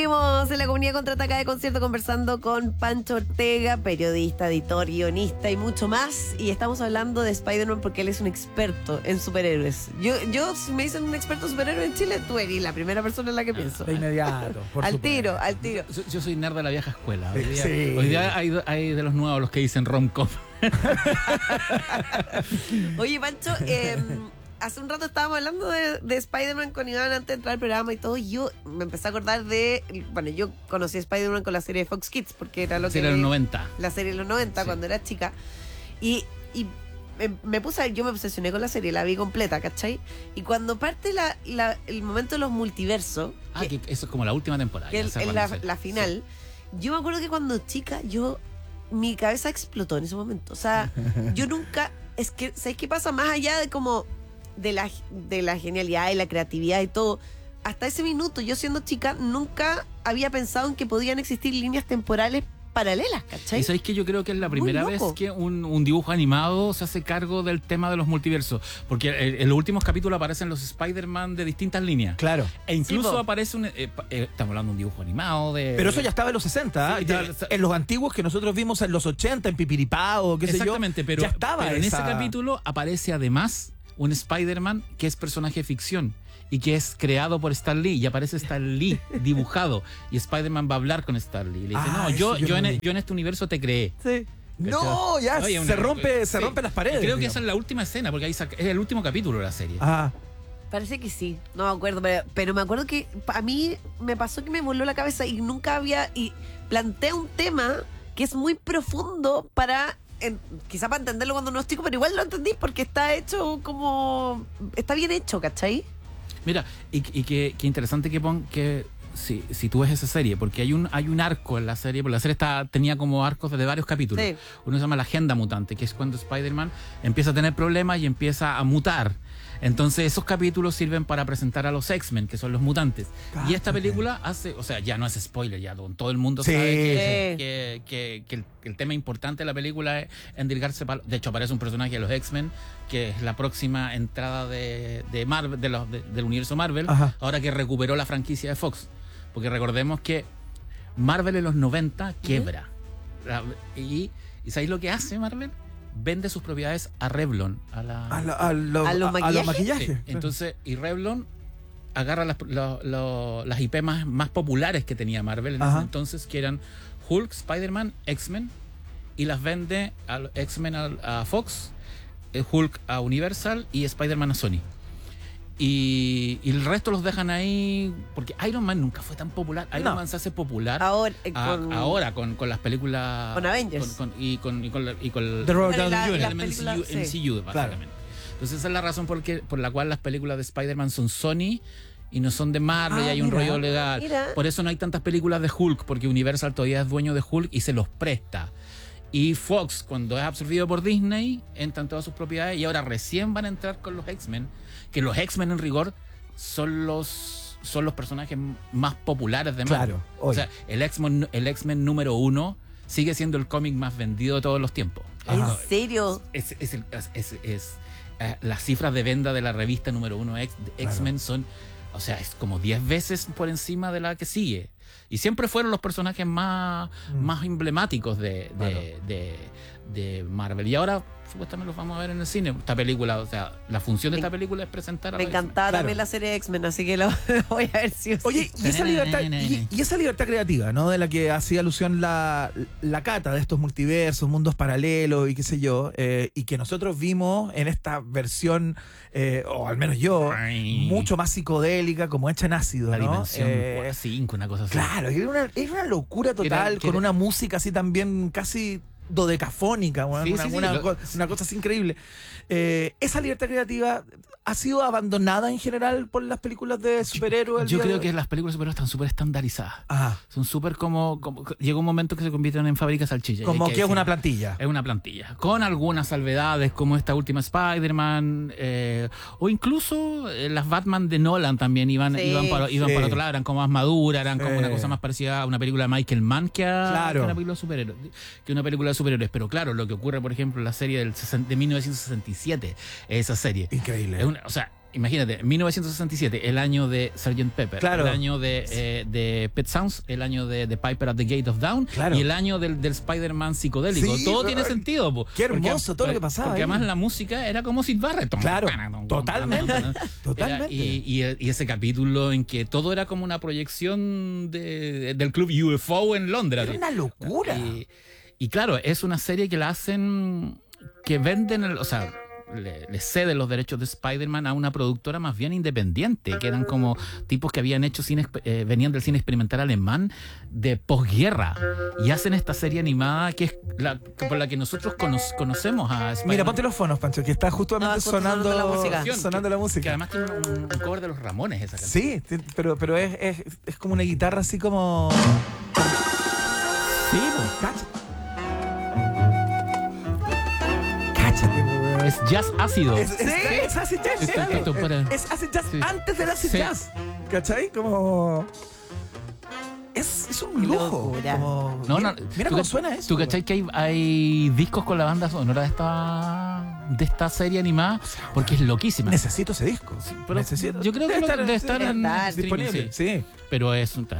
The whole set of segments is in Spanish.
Seguimos en la comunidad Contraataca de Concierto conversando con Pancho Ortega, periodista, editor, guionista y mucho más. Y estamos hablando de Spider-Man porque él es un experto en superhéroes. Yo si me dicen un experto en superhéroes en Chile, tú eres la primera persona en la que pienso. De inmediato, por Al supuesto. tiro, al tiro. Yo soy nerd de la vieja escuela. Hoy día, Sí. hoy día hay de los nuevos los que dicen rom-com. Oye, Pancho, hace un rato estábamos hablando de Spider-Man con Iván antes de entrar al programa y todo, y yo me empecé a acordar de... Bueno, yo conocí a Spider-Man con la serie de Fox Kids, porque era lo que... Era en los 90. La serie de los 90, Sí. cuando era chica. Y me puse a ver, yo me obsesioné con la serie, la vi completa, ¿cachai? Y cuando parte el momento de los multiversos, Que eso es como la última temporada. que ya es cerrando la serie. final, yo me acuerdo que cuando chica, mi cabeza explotó en ese momento. O sea, yo nunca... Es que, ¿sabes qué pasa? Más allá de como... de la genialidad y la creatividad y todo, hasta ese minuto, yo siendo chica, nunca había pensado en que podían existir líneas temporales paralelas, ¿cachai? Y sabéis que yo creo que es la Muy primera vez loco. que un dibujo animado se hace cargo del tema de los multiversos. Porque en los últimos capítulos aparecen los Spider-Man de distintas líneas. Claro. E incluso Sí, po. aparece estamos hablando de un dibujo animado de... Pero eso ya estaba en los 60, Sí, ya, ya- en los antiguos que nosotros vimos en los 80, en Pipiripao, qué sé yo. Exactamente, pero, ya estaba pero en ese esa- capítulo aparece además un Spider-Man que es personaje de ficción y que es creado por Stan Lee, y aparece Stan Lee dibujado, y Spider-Man va a hablar con Stan Lee y le dice, Ah, no, yo eso yo no vi. en este universo te creé. Sí. No, ya Oye, se rompe sí. las paredes. Creo que digamos. esa es la última escena, porque ahí es el último capítulo de la serie. Ah, Parece que sí, no me acuerdo, pero me acuerdo que a mí me pasó que me voló la cabeza y nunca había... Y plantea un tema que es muy profundo quizá para entenderlo cuando no estoy, pero igual lo entendí porque está hecho como... Está bien hecho, ¿cachai? Mira, y qué interesante que si tú ves esa serie, porque hay un arco en la serie, porque la serie tenía como arcos de varios capítulos. Sí. Uno se llama la agenda mutante, que es cuando Spider-Man empieza a tener problemas y empieza a mutar. Entonces esos capítulos sirven para presentar a los X-Men, que son los mutantes. Y esta película hace, o sea, ya no es spoiler, ya todo el mundo Sí. sabe que el tema importante de la película es endilgarse. De hecho, aparece un personaje de los X-Men, que es la próxima entrada de Marvel, del universo Marvel, Ajá. ahora que recuperó la franquicia de Fox. Porque recordemos que Marvel en los 90 quiebra. Y ¿sabéis lo que hace Marvel? Vende sus propiedades a Revlon, a los los maquillajes. maquillajes. Sí, claro. entonces, y Revlon agarra las IP más populares que tenía Marvel en Ajá. ese entonces, que eran Hulk, Spider-Man, X-Men, y las vende a X-Men a Fox, Hulk a Universal y Spider-Man a Sony. Y el resto los dejan ahí, porque Iron Man nunca fue tan popular. Iron No. Man se hace popular Ahora, ahora con las películas... Con Avengers. Y con The Robert Bueno, y Downey la- Jr. las el películas, MCU, sí. básicamente. Entonces esa es la razón por la cual las películas de Spider-Man son Sony y no son de Marvel, y hay un mira. rollo legal. Mira. Por eso no hay tantas películas de Hulk, porque Universal todavía es dueño de Hulk y se los presta. Y Fox, cuando es absorbido por Disney, entran todas sus propiedades y ahora recién van a entrar con los X-Men, que los X-Men en rigor son los personajes más populares de Marvel. Claro, O sea, el X-Men número 1 sigue siendo el cómic más vendido de todos los tiempos. ¿En Ajá. serio? Las cifras de venta de la revista número 1 X-Men son, o sea, es como 10 veces por encima de la que sigue. Y siempre fueron los personajes más emblemáticos de Marvel. Y ahora supuestamente los vamos a ver en el cine. Esta película, o sea, la función de esta película es presentar a Me los encantaba Claro. también la serie X-Men, así que lo voy a ver si o sí. Oye, y esa libertad creativa, ¿no? De la que hacía alusión la Cata, de estos multiversos, mundos paralelos y qué sé yo, y que nosotros vimos en esta versión, o al menos yo, Ay. mucho más psicodélica, como hecha en ácido, la ¿no? dimensión 5, una cosa así. Claro, era una locura total, Era- con una música así también casi dodecafónica, bueno, Sí, sí, sí, una cosa así increíble. Esa libertad creativa ha sido abandonada en general por las películas de superhéroes. Yo creo que las películas de superhéroes están súper estandarizadas. Ajá, Son súper como llega un momento que se convierten en fábricas de salchichas. como Hay que es decir, una plantilla. Es una plantilla. Con algunas salvedades, como esta última Spider-Man, o incluso las Batman de Nolan también iban Sí. para Sí. otro lado, eran como más maduras, eran como Sí. una cosa más parecida a una película de Michael Mann que a Claro. una película de superhéroes. Que una película de superhéroes. Pero claro, lo que ocurre, por ejemplo, en la serie de 1967, esa serie. Increíble. O sea, imagínate, 1967, el año de Sgt. Pepper, Claro. el año de Pet Sounds, el año de Piper at the Gate of Dawn, Claro. y el año del Spider-Man psicodélico. Sí, todo pero- tiene sentido. Po. Qué hermoso todo lo que pasaba Porque ahí. además la música era como Sid Barrett. Claro, totalmente, totalmente. Y ese capítulo en que todo era como una proyección del club UFO en Londres. Era una locura. Y claro, es una serie que la hacen, que venden, o sea, le ceden los derechos de Spider-Man a una productora más bien independiente, que eran como tipos que habían hecho cine, venían del cine experimental alemán de posguerra, y hacen esta serie animada que es por la que nosotros conocemos a Spider-Man. Mira, ponte los fonos, Pancho, que está justamente No, sonando sonando la música. sonando la música. Que además tiene un cover de los Ramones esa canción. Sí, pero es como una guitarra así como... Sí, po. Cáchate, weón. Es jazz ácido. Es acid jazz, claro. Esto para- Es acid jazz Sí. antes del acid Sí. jazz. ¿Cachai? Como... Es un Qué lujo. locura. Como... No, mira, no, mira ¿tú cómo ca- suena eso. ¿Tú cachai que hay discos con la banda sonora de esta serie animada? Porque es loquísima. Necesito ese disco. Pero Necesito. yo creo que debe estar en Está streaming, disponible. Sí. Pero es un...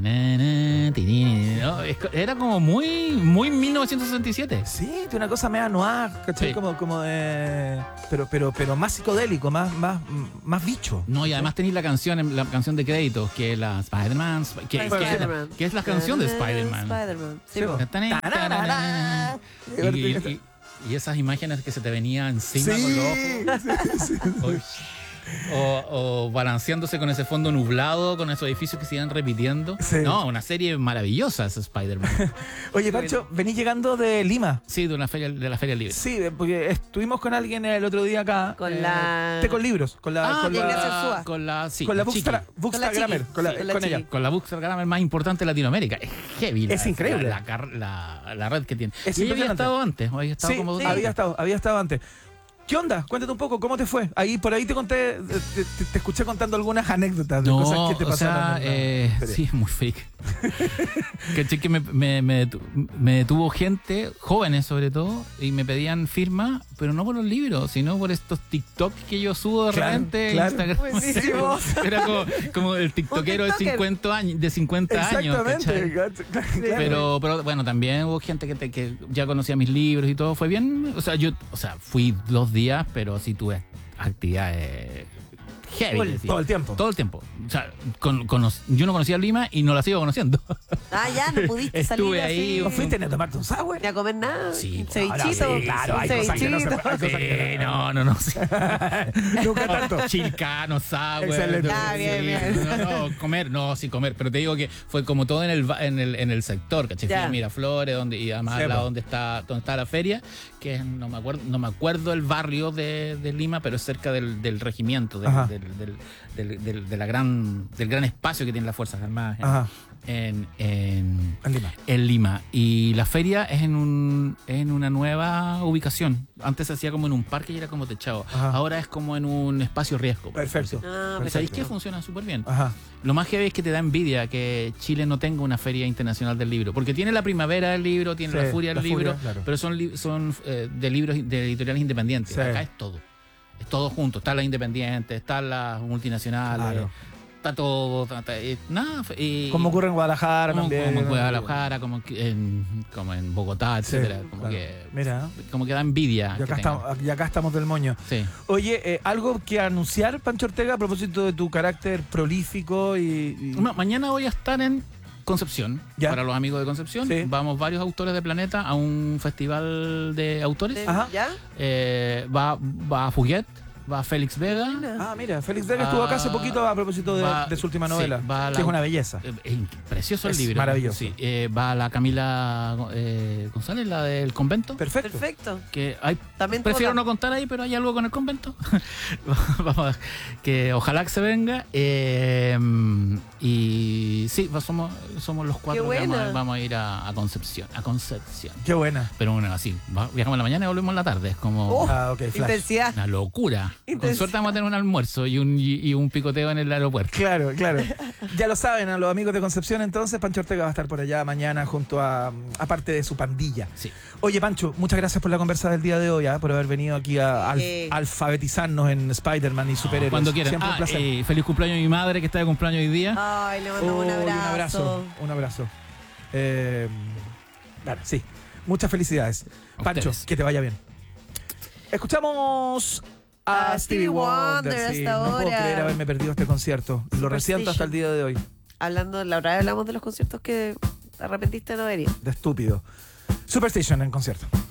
¿no? Era como muy 1967. Sí, tiene una cosa media noir, ¿cachai? Sí. Como de... Pero más psicodélico, más bicho. No, y además tenéis la canción de créditos, que es la Spider-Man, Spider-Man. que es la canción de Spider-Man. Spider-Man. Sí, Sí, po. Tararara. Y esas imágenes que se te venían encima con los ojos. Uy. O balanceándose con ese fondo nublado, con esos edificios que se iban repitiendo. Sí. No, una serie maravillosa ese Spider-Man. Oye, Pancho, venís llegando de Lima. Sí, de la feria libre. Sí, porque estuvimos con alguien el otro día acá. Con la- Té con libros. Con la... con Ignacio la... Arzúa. Con la Con la Chiqui. Bookstagrammer. Con la Chiqui. Con ella. Chiqui. Con la Bookstagrammer más importante de Latinoamérica. Es heavy. Es increíble. La red que tiene. Es y ella había impresionante. estado antes. Había estado Sí, como dos había años. estado antes. ¿Qué onda? Cuéntate un poco, ¿cómo te fue? Por ahí te conté, te escuché contando algunas anécdotas de cosas que te pasaron. en la serie. sí, es muy freak. Caché que me detuvo gente, jóvenes sobre todo, y me pedían firma, pero no por los libros, sino por estos TikTok que yo subo de Claro, repente en claro. Instagram. Buenísimo. Era como el tiktokero de tiktoker. 50 años. Exactamente. ¿cachai? Claro. Pero bueno, también hubo gente que ya conocía mis libros y todo. Fue bien. O sea, fui 2 días, pero sí tuve actividades heavy. Todo el tiempo. Todo el tiempo. O sea, yo no conocía Lima y no la sigo conociendo. Ah, ya, no pudiste salir Estuve así. ahí, ¿No fuiste ni a tomarte un sour? Ni a comer nada. Sí, Un ahora cevichito. sí, claro, hay cosas que no se cevichito. pueden- No. Sí. Nunca tanto. Chilcano, sour. Excelente. Ah, bien, bien. No, comer, no, sí comer. Pero te digo que fue como todo en el sector, ¿cachai? Fui Ya. a Miraflores, y además Sí, al lado po. donde está la feria, que es, no me acuerdo el barrio de Lima, pero es cerca del regimiento, Ajá. del gran espacio que tienen las Fuerzas Armadas Ajá. en En Lima. Lima. Y la feria es en una nueva ubicación. Antes se hacía como en un parque y era como techado. Ajá. Ahora es como en un espacio riesgo. Perfecto. Ah, Pero ¿sabéis Perfecto. qué? Funciona súper bien. Ajá. Lo más heavy es que te da envidia que Chile no tenga una feria internacional del libro. Porque tiene la primavera del libro, tiene Sí, la furia del la libro, Furia, claro. pero son de libros de editoriales independientes. Sí. Acá es todo. Es todo junto. Están las independientes, están las multinacionales. Claro. Está todo. Nada. Como ocurre en Guadalajara también. Como en ¿no? Guadalajara, como en Bogotá, Sí, etcétera. Como, claro. que, Mira, como que da envidia. y acá, que tengan. y acá estamos del moño. Sí. Oye, ¿algo que anunciar, Pancho Ortega, a propósito de tu carácter prolífico y... No, mañana voy a estar en Concepción. Ya. Para los amigos de Concepción. Sí. Vamos varios autores de Planeta a un festival de autores. Ajá. ¿Ya? Va Fuguet, va Félix Vega. Ah, mira, Félix Vega estuvo acá hace poquito a propósito de su última sí, novela, va que la- es una belleza. Es precioso el Es libro. maravilloso. Sí, va la Camila González, la del convento. Perfecto. Perfecto. Que hay, También prefiero toca. no contar ahí, pero hay algo con el convento. Vamos, que ojalá que se venga. Y sí, nosotros somos los 4 Qué que buena. vamos a ir a Concepción. A Concepción. Qué buena. Pero bueno, así, viajamos en la mañana y volvemos en la tarde. Es como Oh. Ah, ok, flash. Intensidad. una locura. Con Intensidad. suerte vamos a tener un almuerzo y un picoteo en el aeropuerto. Claro, claro. Ya lo saben, a los amigos de Concepción, entonces, Pancho Ortega va a estar por allá mañana junto a parte de su pandilla. Sí. Oye, Pancho, muchas gracias por la conversa del día de hoy, por haber venido aquí a alfabetizarnos en Spider-Man y superhéroes. Cuando quieran. Siempre un placer. Feliz cumpleaños a mi madre que está de cumpleaños hoy día. Ay, le mandamos un Uy, abrazo. Un abrazo. Claro, sí. Muchas felicidades. A Pancho, ustedes. que te vaya bien. Escuchamos a Stevie Wonder. hasta Sí, no puedo ahora. creer haberme perdido este concierto. Lo resiento hasta el día de hoy. Hablando, la otra vez hablamos de los conciertos que te arrepentiste de no haber ido. De estúpido. Superstition en concierto.